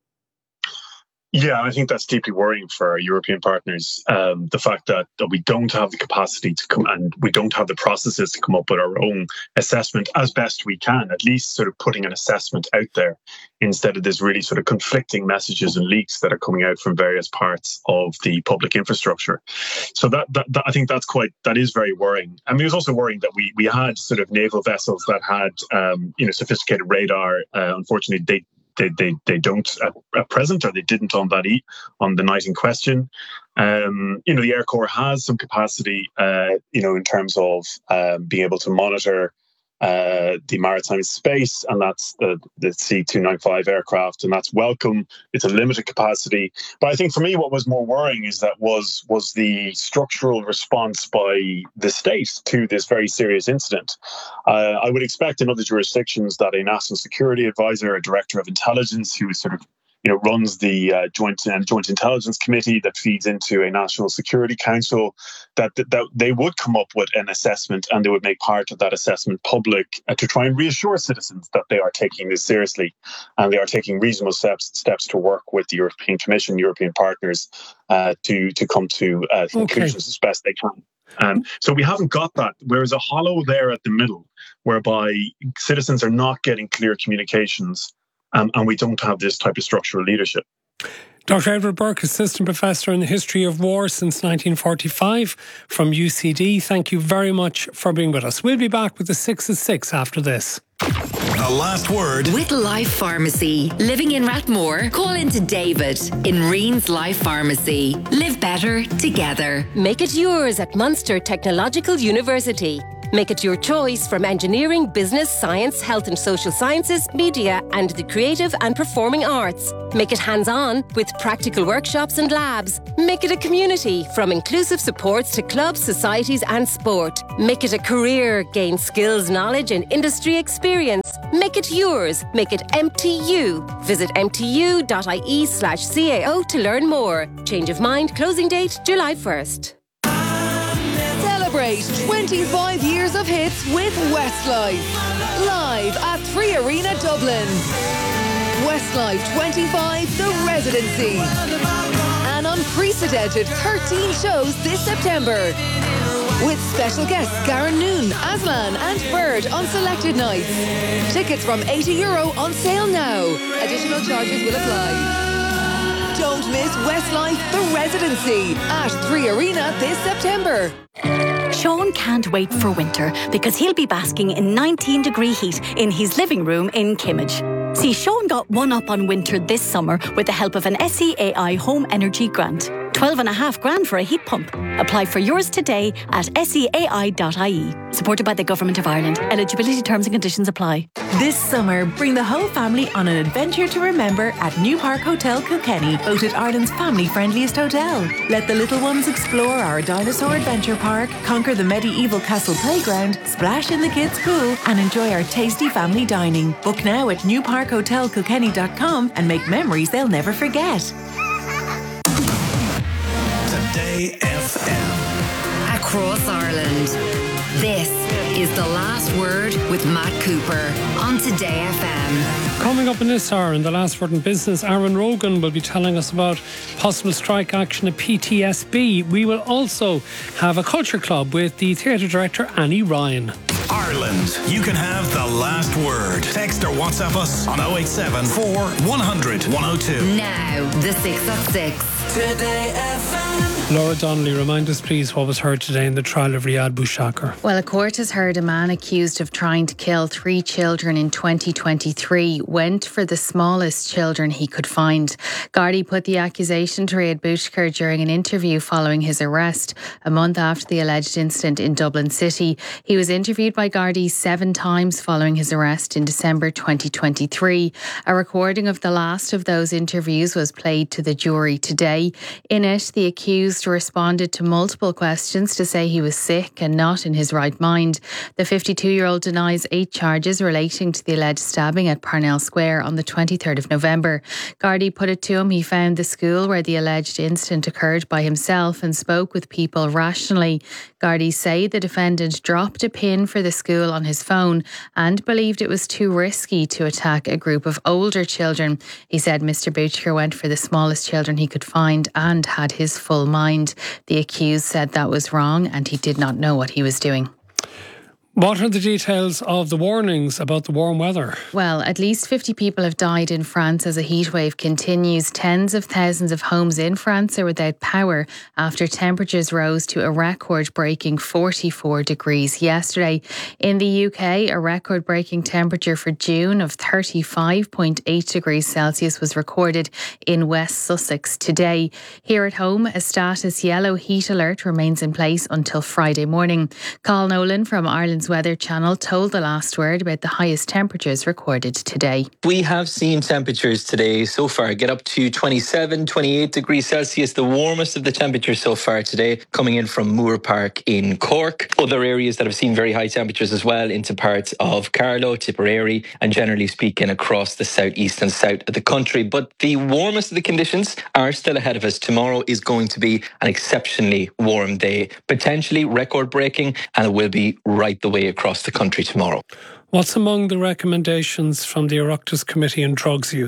Yeah, I think that's deeply worrying for our European partners. The fact that we don't have the capacity to come and we don't have the processes to come up with our own assessment as best we can, at least sort of putting an assessment out there instead of this really sort of conflicting messages and leaks that are coming out from various parts of the public infrastructure. So that I think that is very worrying. I mean, it was also worrying that we had sort of naval vessels that had sophisticated radar. Unfortunately, they don't at present, or they didn't on the night in question. The Air Corps has some capacity, in terms of being able to monitor the maritime space, and that's the C-295 aircraft, and that's welcome. It's a limited capacity. But I think for me, what was more worrying is that was the structural response by the state to this very serious incident. I would expect in other jurisdictions that a national security advisor, a director of intelligence who sort of runs the Joint Intelligence Committee that feeds into a National Security Council, that they would come up with an assessment, and they would make part of that assessment public to try and reassure citizens that they are taking this seriously and they are taking reasonable steps to work with the European Commission, European partners, to come to conclusions as best they can. So we haven't got that. There's a hollow there at the middle whereby citizens are not getting clear communications, and we don't have this type of structural leadership. Dr. Edward Burke, Assistant Professor in the History of War since 1945 from UCD. Thank you very much for being with us. We'll be back with the 6 at 6 after this. The last word with Life Pharmacy. Living in Rathmore? Call into David in Reen's Life Pharmacy. Live better together. Make it yours at Munster Technological University. Make it your choice from engineering, business, science, health and social sciences, media and the creative and performing arts. Make it hands-on with practical workshops and labs. Make it a community from inclusive supports to clubs, societies and sport. Make it a career. Gain skills, knowledge and industry experience. Make it yours. Make it MTU. Visit mtu.ie/CAO to learn more. Change of mind. Closing date July 1st. Celebrate 25 years of hits with Westlife. Live at 3 Arena Dublin. Westlife 25, The Residency. An unprecedented 13 shows this September. With special guests Garen Noon, Aslan and Bird on selected nights. Tickets from €80 on sale now. Additional charges will apply. Don't miss Westlife, The Residency at 3 Arena this September. Sean can't wait for winter because he'll be basking in 19-degree heat in his living room in Kimmage. See, Sean got one up on winter this summer with the help of an SEAI Home Energy Grant. $12,500 for a heat pump. Apply for yours today at seai.ie. Supported by the Government of Ireland. Eligibility terms and conditions apply. This summer, bring the whole family on an adventure to remember at New Park Hotel Kilkenny, voted Ireland's family-friendliest hotel. Let the little ones explore our dinosaur adventure park, conquer the medieval castle playground, splash in the kids' pool, and enjoy our tasty family dining. Book now at newparkhotelkilkenny.com and make memories they'll never forget. Today FM. Across Ireland. This is The Last Word with Matt Cooper on Today FM. Coming up in this hour, in The Last Word in Business, Aaron Rogan will be telling us about possible strike action at PTSB. We will also have a culture club with the theatre director Annie Ryan. Ireland, you can have the last word. Text or WhatsApp us on 087 4 100 102. Now, the 6 at 6. Today FM. Laura Donnelly, remind us please what was heard today in the trial of Riyad Boushakar. Well, a court has heard a man accused of trying to kill 3 children in 2023 went for the smallest children he could find. Gardaí put the accusation to Riyad Boushakar during an interview following his arrest a month after the alleged incident in Dublin City. He was interviewed by Gardaí 7 times following his arrest in December 2023. A recording of the last of those interviews was played to the jury today. In it, the accused responded to multiple questions to say he was sick and not in his right mind. The 52-year-old denies 8 charges relating to the alleged stabbing at Parnell Square on the 23rd of November. Gardaí put it to him he found the school where the alleged incident occurred by himself and spoke with people rationally. Gardaí say the defendant dropped a pin for the school on his phone and believed it was too risky to attack a group of older children. He said Mr. Bouchker went for the smallest children he could find and had his full mind. The accused said that was wrong and he did not know what he was doing. What are the details of the warnings about the warm weather? Well, at least 50 people have died in France as a heatwave continues. Tens of thousands of homes in France are without power after temperatures rose to a record-breaking 44 degrees yesterday. In the UK, a record-breaking temperature for June of 35.8 degrees Celsius was recorded in West Sussex today. Here at home, a status yellow heat alert remains in place until Friday morning. Carl Nolan from Ireland's Weather Channel told The Last Word about the highest temperatures recorded today. We have seen temperatures today so far get up to 27, 28 degrees Celsius, the warmest of the temperatures so far today, coming in from Moore Park in Cork. Other areas that have seen very high temperatures as well into parts of Carlow, Tipperary, and generally speaking across the southeast and south of the country. But the warmest of the conditions are still ahead of us. Tomorrow is going to be an exceptionally warm day, potentially record-breaking, and it will be right the way across the country tomorrow. What's among the recommendations from the Oireachtas Committee on Drugs Use?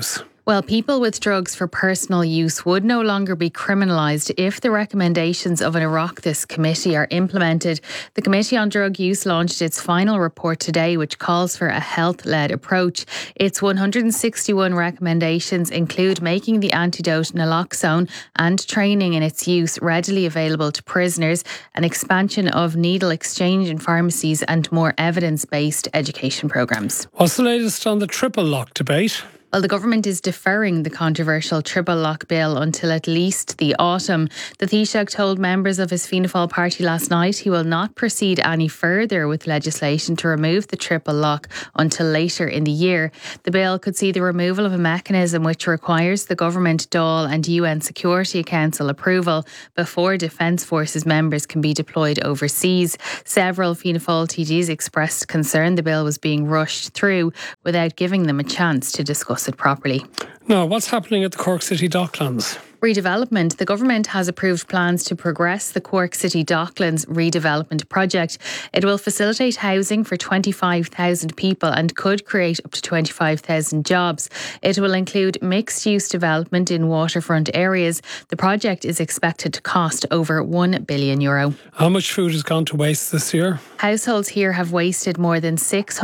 Well, people with drugs for personal use would no longer be criminalised if the recommendations of an Oireachtas committee are implemented. The Committee on Drug Use launched its final report today, which calls for a health-led approach. Its 161 recommendations include making the antidote naloxone and training in its use readily available to prisoners, an expansion of needle exchange in pharmacies and more evidence-based education programmes. What's the latest on the triple lock debate? Well, the government is deferring the controversial triple lock bill until at least the autumn. The Taoiseach told members of his Fianna Fáil party last night he will not proceed any further with legislation to remove the triple lock until later in the year. The bill could see the removal of a mechanism which requires the government, Dáil and UN Security Council approval before Defence Forces members can be deployed overseas. Several Fianna Fáil TDs expressed concern the bill was being rushed through without giving them a chance to discuss it properly. Now, what's happening at the Cork City Docklands? Redevelopment. The government has approved plans to progress the Cork City Docklands redevelopment project. It will facilitate housing for 25,000 people and could create up to 25,000 jobs. It will include mixed-use development in waterfront areas. The project is expected to cost over €1 billion. How much food has gone to waste this year? Households here have wasted more than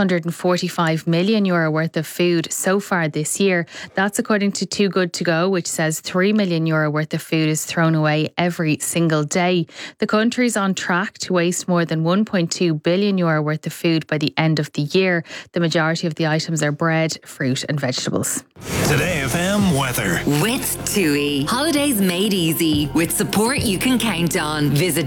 €645 million worth of food so far this year. That's according to Too Good To Go, which says €3 million worth of food is thrown away every single day. The country's on track to waste more than €1.2 billion worth of food by the end of the year. The majority of the items are bread, fruit and vegetables. Today FM weather. With TUI. Holidays made easy. With support you can count on. Visit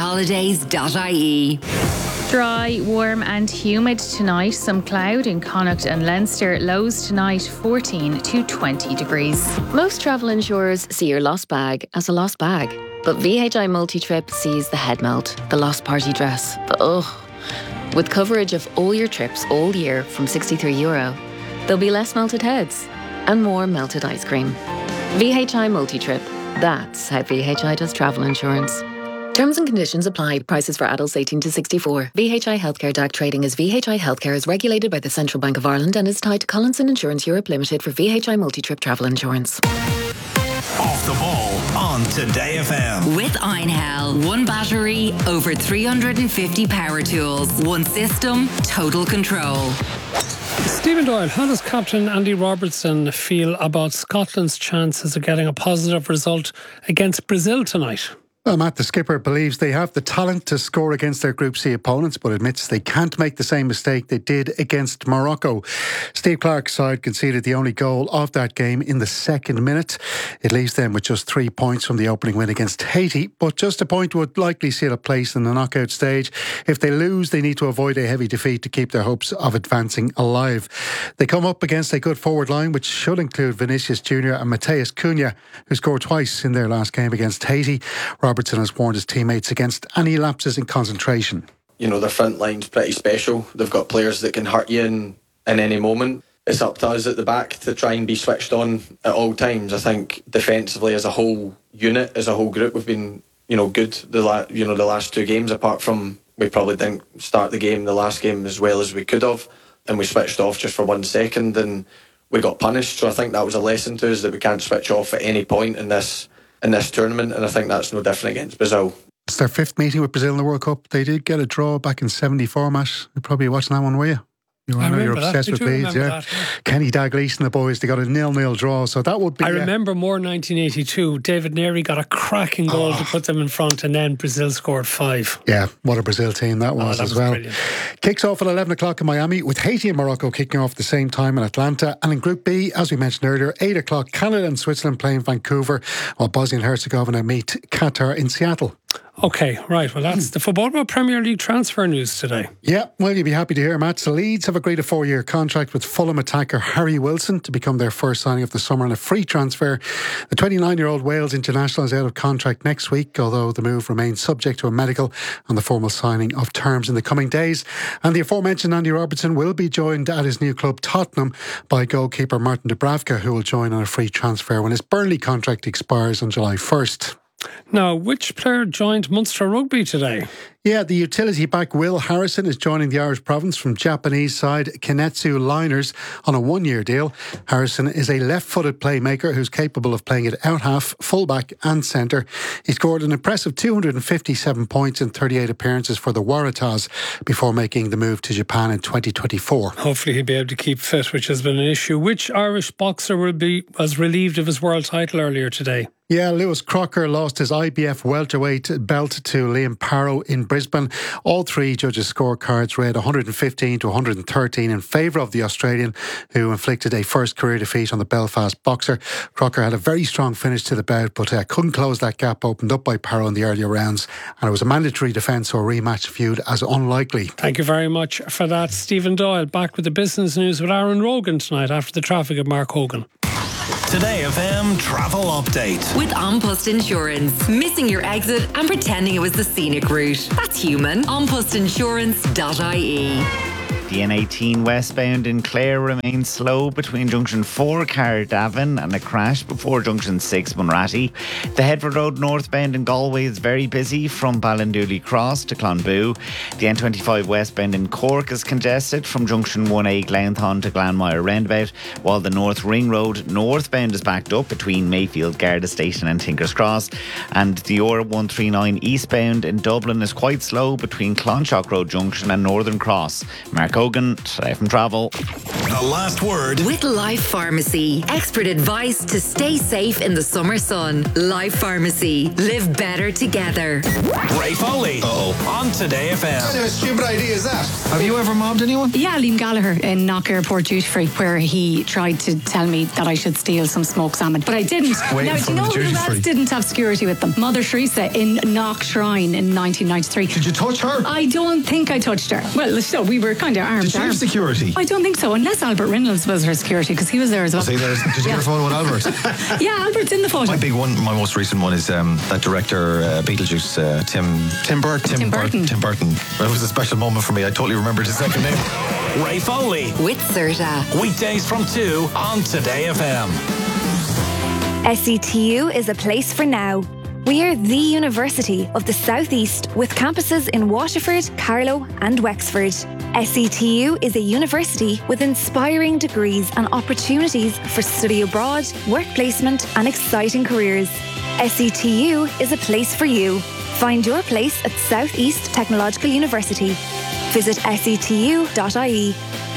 tuiholidays.ie. Dry, warm and humid tonight. Some cloud in Connacht and Leinster. Lows tonight 14 to 20 degrees. Most travel insurers see your lost bag as a lost bag. But VHI Multi-Trip sees the head melt, the lost party dress, the ugh. With coverage of all your trips all year from €63, there'll be less melted heads and more melted ice cream. VHI Multi-Trip. That's how VHI does travel insurance. Terms and conditions apply. Prices for adults 18 to 64. VHI Healthcare DAC trading as VHI Healthcare is regulated by the Central Bank of Ireland and is tied to Collinson Insurance Europe Limited for VHI Multi-Trip travel insurance. Off the ball on Today FM. With Einhell. One battery, over 350 power tools. One system, total control. Stephen Doyle, how does Captain Andy Robertson feel about Scotland's chances of getting a positive result against Brazil tonight? Well, Matt, the skipper believes they have the talent to score against their Group C opponents, but admits they can't make the same mistake they did against Morocco. Steve Clarke's side conceded the only goal of that game in the second minute. It leaves them with just 3 points from the opening win against Haiti, but just a point would likely seal a place in the knockout stage. If they lose, they need to avoid a heavy defeat to keep their hopes of advancing alive. They come up against a good forward line, which should include Vinicius Jr. and Mateus Cunha, who scored twice in their last game against Haiti. Robertson has warned his teammates against any lapses in concentration. You know, their front line's pretty special. They've got players that can hurt you in any moment. It's up to us at the back to try and be switched on at all times. I think defensively as a whole unit, as a whole group, we've been, good the last two games, apart from we probably didn't start the last game as well as we could have, and we switched off just for 1 second and we got punished. So I think that was a lesson to us that we can't switch off at any point in this tournament, and I think that's no different against Brazil. It's their fifth meeting with Brazil in the World Cup. They did get a draw back in 74, Matt. You're probably watching that one, were you? You're obsessed with Leeds, yeah. Kenny Dalglish and the boys, they got a 0-0 draw, so that would be... I remember more 1982. David Neary got a cracking goal to put them in front, and then Brazil scored 5. Yeah, what a Brazil team that was as well. Brilliant. Kicks off at 11 o'clock in Miami, with Haiti and Morocco kicking off at the same time in Atlanta. And in Group B, as we mentioned earlier, 8 o'clock, Canada and Switzerland playing Vancouver, while Bosnia and Herzegovina meet Qatar in Seattle. OK, right. Well, that's the Football About Premier League transfer news today. Yeah, well, you'll be happy to hear, Matt. So Leeds have agreed a 4-year contract with Fulham attacker Harry Wilson to become their first signing of the summer and a free transfer. The 29-year-old Wales international is out of contract next week, although the move remains subject to a medical and the formal signing of terms in the coming days. And the aforementioned Andy Robertson will be joined at his new club Tottenham by goalkeeper Martin Dubravka, who will join on a free transfer when his Burnley contract expires on July 1st. Now, which player joined Munster Rugby today? Yeah, the utility back Will Harrison is joining the Irish province from Japanese side Kinetsu Liners on a 1-year deal. Harrison is a left-footed playmaker who's capable of playing at out-half, full-back and centre. He scored an impressive 257 points in 38 appearances for the Waratahs before making the move to Japan in 2024. Hopefully he'll be able to keep fit, which has been an issue. Which Irish boxer was relieved of his world title earlier today? Yeah, Lewis Crocker lost his IBF welterweight belt to Liam Parrow in Brisbane. All three judges' scorecards read 115 to 113 in favour of the Australian, who inflicted a first career defeat on the Belfast boxer. Crocker had a very strong finish to the bout, but couldn't close that gap opened up by Parrow in the earlier rounds. And it was a mandatory defence or rematch viewed as unlikely. Thank you very much for that. Stephen Doyle back with the business news with Aaron Rogan tonight after the traffic of Mark Hogan. Today FM travel update. With An Post Insurance. Missing your exit and pretending it was the scenic route. That's human. anpostinsurance.ie. The N18 westbound in Clare remains slow between Junction 4 Cardiff-Davin and a crash before Junction 6 Munratty. The Headford Road northbound in Galway is very busy from Ballindooley Cross to Clonboo. The N25 westbound in Cork is congested from Junction 1A Glenthon to Glanmire Roundabout, while the North Ring Road northbound is backed up between Mayfield Garda Station and Tinkers Cross. And the R139 eastbound in Dublin is quite slow between Clonshock Road Junction and Northern Cross. Mark Hogan, Today from Travel. The last word. With Life Pharmacy. Expert advice to stay safe in the summer sun. Life Pharmacy. Live better together. Ray Foley. On Today FM. What kind of a stupid idea is that? Have you ever mobbed anyone? Yeah, Liam Gallagher in Knock Airport Duty Free, where he tried to tell me that I should steal some smoked salmon, but I didn't. Waiting Now, for do you know the who duty else free. didn't have security with them? Mother Teresa in Knock Shrine in 1993. Did you touch her? I don't think I touched her. Well, so we were kind of arms. Did she have security? I don't think so, unless Albert Reynolds was her security, because he was there as well. Did you get a photo with Albert? Yeah, Albert's in the photo. My big one, my most recent one is that director, Beetlejuice, Tim Burton. Tim Burton. It was a special moment for me. I totally remembered his second name. Ray Foley. With Serta. Weekdays from 2 on Today FM. SETU is a place for now. We are the University of the South East with campuses in Waterford, Carlow and Wexford. SETU is a university with inspiring degrees and opportunities for study abroad, work placement and exciting careers. SETU is a place for you. Find your place at South East Technological University. Visit setu.ie.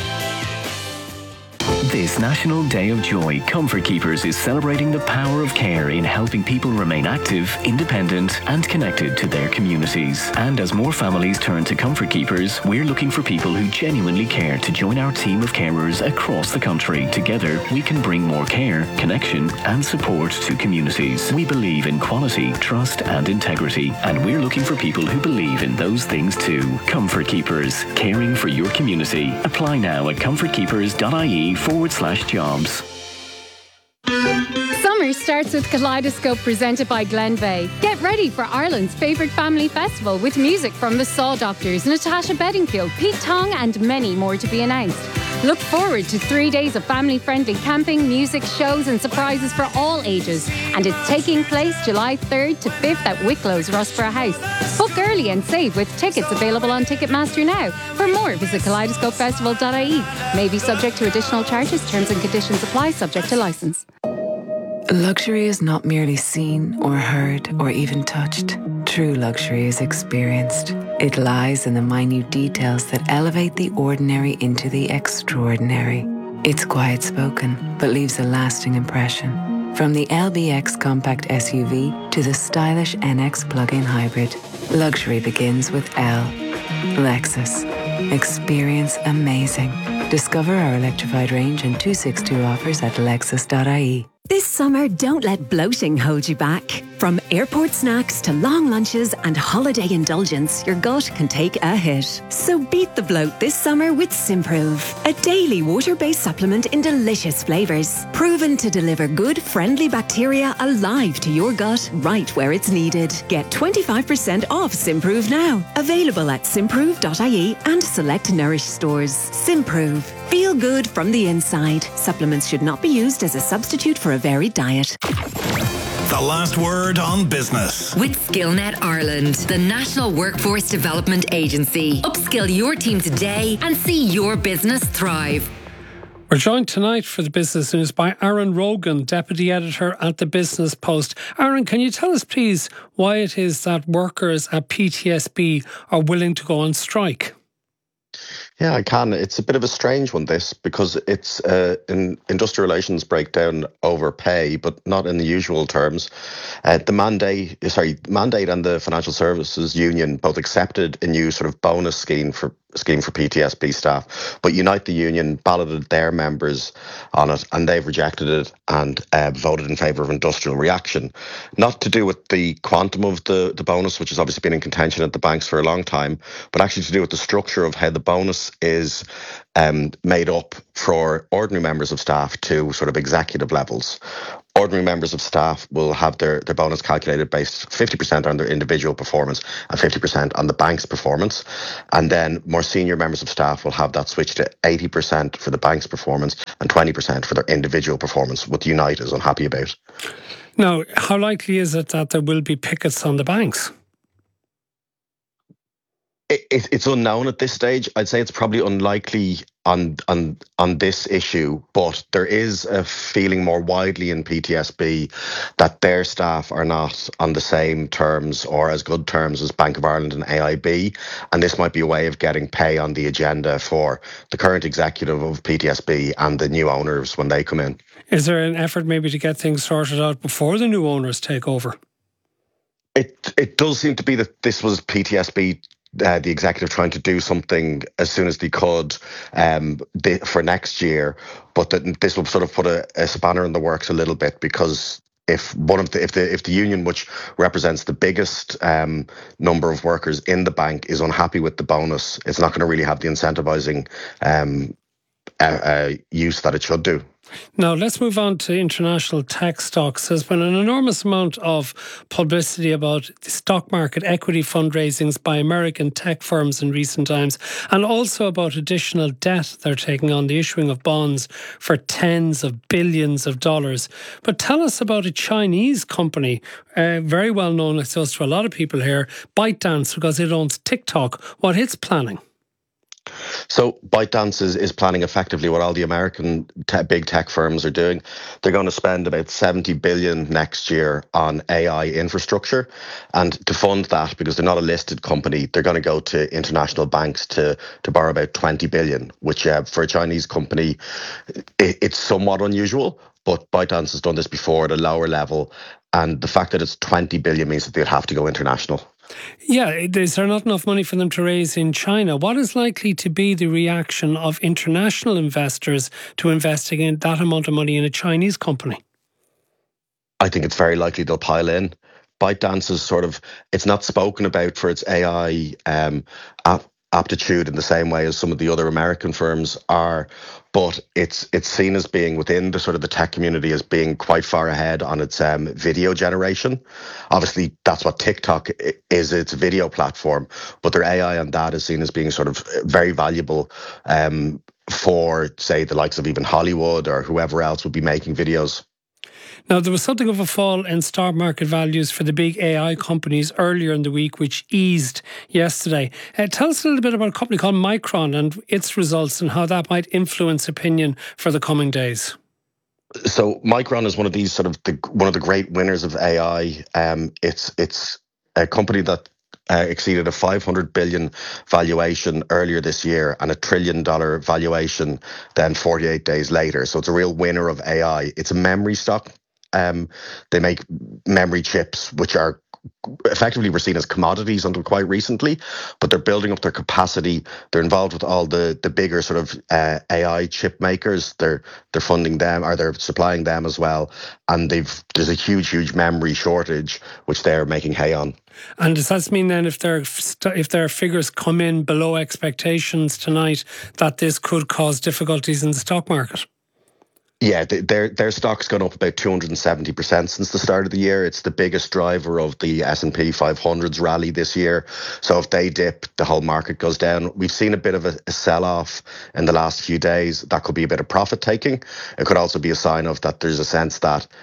This National Day of Joy, Comfort Keepers is celebrating the power of care in helping people remain active, independent and connected to their communities. And as more families turn to Comfort Keepers, we're looking for people who genuinely care to join our team of carers across the country. Together, we can bring more care, connection and support to communities. We believe in quality, trust and integrity, and we're looking for people who believe in those things too. Comfort Keepers, caring for your community. Apply now at comfortkeepers.ie/jobs. Summer starts with Kaleidoscope presented by Glenveigh. Get ready for Ireland's favourite family festival with music from the Saw Doctors, Natasha Bedingfield, Pete Tong and many more to be announced. Look forward to 3 days of family-friendly camping, music, shows and surprises for all ages. And it's taking place July 3rd to 5th at Wicklow's Rossborough House. Book early and save with tickets available on Ticketmaster now. For more, visit kaleidoscopefestival.ie. May be subject to additional charges. Terms and conditions apply, subject to licence. Luxury is not merely seen or heard or even touched. True luxury is experienced. It lies in the minute details that elevate the ordinary into the extraordinary. It's quiet spoken, but leaves a lasting impression. From the LBX compact SUV to the stylish NX plug-in hybrid, luxury begins with L. Lexus. Experience amazing. Discover our electrified range and 262 offers at lexus.ie. This summer, don't let bloating hold you back. From airport snacks to long lunches and holiday indulgence, your gut can take a hit. So beat the bloat this summer with Simprove, a daily water-based supplement in delicious flavours. Proven to deliver good, friendly bacteria alive to your gut right where it's needed. Get 25% off Simprove now. Available at simprove.ie and select Nourish stores. Simprove. Feel good from the inside. Supplements should not be used as a substitute for a varied diet. the last word on business. With Skillnet Ireland, the National Workforce Development Agency. Upskill your team today and see your business thrive. We're joined tonight for the business news by Aaron Rogan, Deputy Editor at the Business Post. Aaron, can you tell us please why it is that workers at PTSB are willing to go on strike? Yeah, I can. It's a bit of a strange one, this, because it's an industrial relations breakdown over pay, but not in the usual terms. The Mandate and the Financial Services Union both accepted a new sort of bonus scheme for PTSB staff, but Unite the Union balloted their members on it and they've rejected it and voted in favour of industrial reaction. Not to do with the quantum of the bonus, which has obviously been in contention at the banks for a long time, but actually to do with the structure of how the bonus is made up for ordinary members of staff to sort of executive levels. Ordinary members of staff will have their bonus calculated based 50% on their individual performance and 50% on the bank's performance. And then more senior members of staff will have that switched to 80% for the bank's performance and 20% for their individual performance, what Unite is unhappy about. Now, how likely is it that there will be pickets on the banks? It's unknown at this stage. I'd say it's probably unlikely on this issue, but there is a feeling more widely in PTSB that their staff are not on the same terms or as good terms as Bank of Ireland and AIB, and this might be a way of getting pay on the agenda for the current executive of PTSB and the new owners when they come in. Is there an effort maybe to get things sorted out before the new owners take over? It does seem to be that this was PTSB, the executive, trying to do something as soon as they could for next year, but that this will sort of put a spanner in the works a little bit, because if the union, which represents the biggest number of workers in the bank, is unhappy with the bonus, it's not going to really have the incentivising use that it should do. Now, let's move on to international tech stocks. There's been an enormous amount of publicity about the stock market equity fundraisings by American tech firms in recent times, and also about additional debt they're taking on, the issuing of bonds for tens of billions of dollars. But tell us about a Chinese company, very well known, I suppose, to a lot of people here, ByteDance, because it owns TikTok, what it's planning. So ByteDance is planning effectively what all the American big tech firms are doing. They're going to spend about $70 billion next year on AI infrastructure. And to fund that, because they're not a listed company, they're going to go to international banks to borrow about $20 billion, which for a Chinese company, it's somewhat unusual. But ByteDance has done this before at a lower level. And the fact that it's $20 billion means that they'd have to go international. Yeah, is there not enough money for them to raise in China? What is likely to be the reaction of international investors to investing in that amount of money in a Chinese company? I think it's very likely they'll pile in. ByteDance is it's not spoken about for its AI aptitude in the same way as some of the other American firms are, but it's seen as being within the tech community as being quite far ahead on its video generation. Obviously, that's what TikTok is, its video platform, but their AI on that is seen as being very valuable for, say, the likes of even Hollywood or whoever else would be making videos. Now, there was something of a fall in stock market values for the big AI companies earlier in the week, which eased yesterday. Tell us a little bit about a company called Micron and its results and how that might influence opinion for the coming days. So Micron is one of these one of the great winners of AI. It's a company that exceeded a $500 billion valuation earlier this year and a $1 trillion valuation then 48 days later. So it's a real winner of AI. It's a memory stock. They make memory chips, which are effectively were seen as commodities until quite recently, but they're building up their capacity. They're involved with all the bigger AI chip makers. They're funding them, or they're supplying them as well. And there's a huge memory shortage, which they're making hay on. And does that mean then if their figures come in below expectations tonight, that this could cause difficulties in the stock market? Yeah, their stock's gone up about 270% since the start of the year. It's the biggest driver of the S&P 500's rally this year. So if they dip, the whole market goes down. We've seen a bit of a sell-off in the last few days. That could be a bit of profit taking. It could also be a sign of that there's a sense that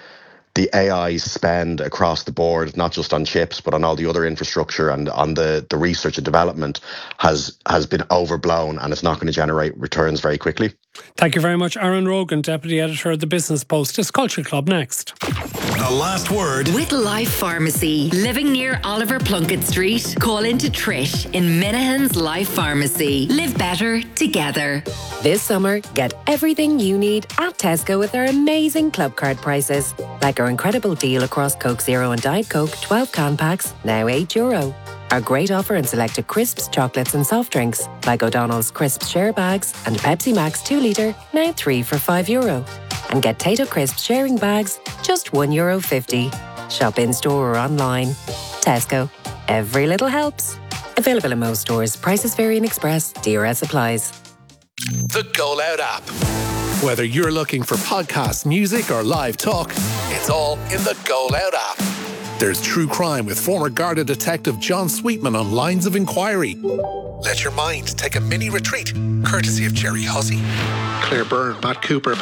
the AI spend across the board, not just on chips, but on all the other infrastructure and on the research and development has been overblown, and it's not going to generate returns very quickly. Thank you very much, Aaron Rogan, Deputy Editor of the Business Post. It's Culture Club next. The last word. With Life Pharmacy. Living near Oliver Plunkett Street? Call into Trish in Minahan's Life Pharmacy. Live better together. This summer, get everything you need at Tesco with our amazing club card prices. Like our incredible deal across Coke Zero and Diet Coke 12 can packs, now €8. Our great offer in selected crisps, chocolates and soft drinks, like O'Donnell's Crisps Share Bags and Pepsi Max 2 litre, now 3 for €5. And get Tato Crisps sharing bags, just €1.50. Shop in-store or online. Tesco. Every little helps. Available in most stores. Prices vary in Express. DRS applies. The Go Loud app. Whether you're looking for podcasts, music or live talk, it's all in the Go Loud app. There's true crime with former Garda detective John Sweetman on Lines of Inquiry. Let your mind take a mini retreat, courtesy of Jerry Hussey. Claire Byrne, Matt Cooper,